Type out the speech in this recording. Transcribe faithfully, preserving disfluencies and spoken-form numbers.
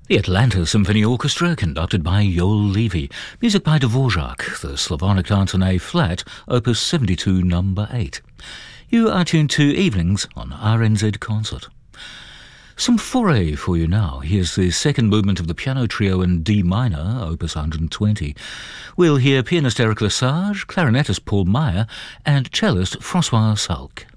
The Atlanta Symphony Orchestra, conducted by Joel Levy. Music by Dvorak, the Slavonic Dance in A flat, Opus seventy-two, number eight. You are tuned to Evenings on R N Z Concert. Some foray for you now. Here's the second movement of the piano trio in D minor, Opus one hundred twenty. We'll hear pianist Eric Lesage, clarinetist Paul Meyer, and cellist Francois Salk.